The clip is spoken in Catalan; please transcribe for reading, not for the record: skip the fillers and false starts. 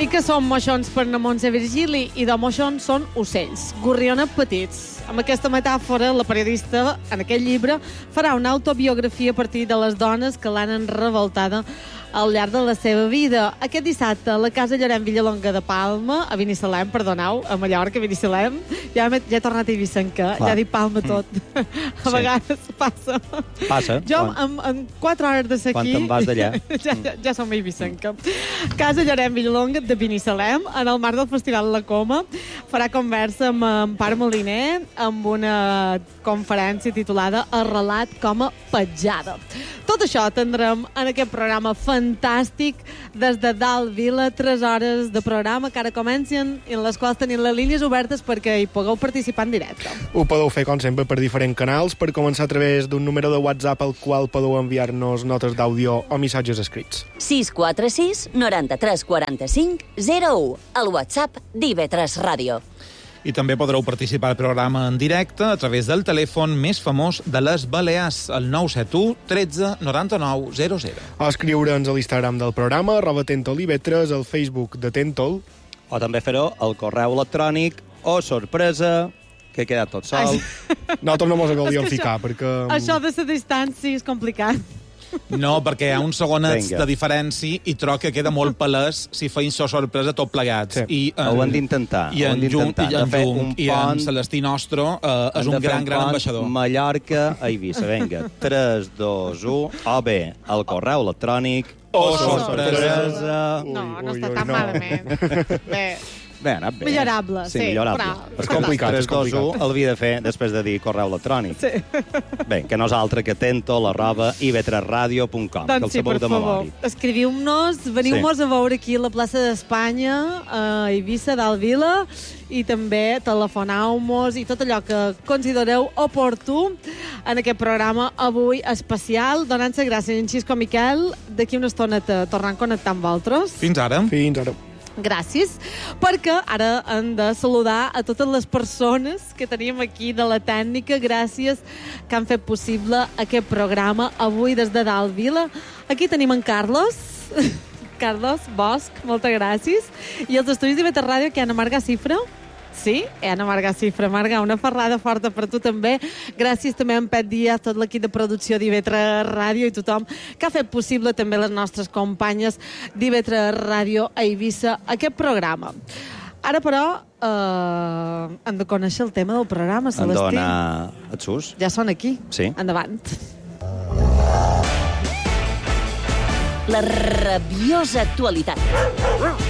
I que són moixons per na Montse Virgili i de moixons són ocells, gorriones petits. Amb aquesta metàfora, la periodista, en aquest llibre, farà una autobiografia a partir de les dones que l'han revoltada al llarg de la seva vida. Aquest dissabte, a la Casa Llorenç Villalonga de Palma, a Binissalem, perdoneu, a Mallorca, a Binissalem, ja he tornat a Eivissenca, ja he dit Palma tot. A vegades passa. Passa. Jo, en 4 hores de ser aquí... Quan te'n vas d'allà. Ja som a Eivissenca. Casa Llorenç Villalonga de Binissalem, en el marc del Festival La Coma, farà conversa amb Empar Moliner amb una conferència titulada Arrelat com a petjada. Tot això tindrem en aquest programa fantàstic des de dalt Vila, 3 hores de programa que ara comencen i en les quals tenim les línies obertes perquè hi pugueu participar en directe. Ho podeu fer, com sempre, per diferents canals, per començar a través d'un número de WhatsApp al qual podeu enviar-nos notes d'àudio o missatges escrits. 646 93 45 01, el WhatsApp d'IV3 Ràdio. I també podreu participar al programa en directe a través del telèfon més famós de les Balears, el 971 13 99 00. O escriure'ns a l'Instagram del programa, @tentoliv3, al Facebook de Tentol. O també fer-ho al correu electrònic o sorpresa, que he quedat tot sol. Nosaltres no mos ho volíem ficar, perquè... Això de la distància és complicat. No, perquè hi ha uns segonets de diferència i trobo que queda molt palès si feim so sorpresa tot plegats. Sí. Ho hem d'intentar. I en Jung i en Celestí Nostro és un gran ambaixador. Mallorca a Eivissa. Vinga, 3, 2, 1, o bé el correu electrònic o sorpresa. No està tan malament. Bé, ha anat bé. Millorable, sí. Millorable. Però... És complicat, 3, 2, 1, el havia de fer després de dir correu electrònic. Sí. Bé, que nosaltres que tentol@ib3radio.com. Doncs sí, per favor. Escriviu-nos, veniu-nos a veure aquí a la plaça d'Espanya, a Eivissa, dalt Vila, i també telefoneu-nos i tot allò que considereu oportú en aquest programa avui especial. Donant-se gràcies a en Xisco Miquel, d'aquí una estona tornant a connectar amb vosaltres. Fins ara. Fins ara. Gràcies, perquè ara hem de saludar a totes les persones que tenim aquí de la tècnica, gràcies, que han fet possible aquest programa avui des de dalt Vila. Aquí tenim en Carlos, Carlos Bosch, moltes gràcies. I els estudis d'IV3 Ràdio, que hi ha Ana Marga Cifra. Sí, Ana Marga Cifra. Marga, una ferrada forta per tu també. Gràcies també a en Pet Díaz, tot l'equip de producció d'IV3 Ràdio i tothom que ha fet possible també les nostres companyes d'IV3 Ràdio a Eivissa aquest programa. Ara, però, hem de conèixer el tema del programa, Celestí. Hem d'anar a Xus. Ja són aquí. Sí. Endavant. La rabiosa actualitat.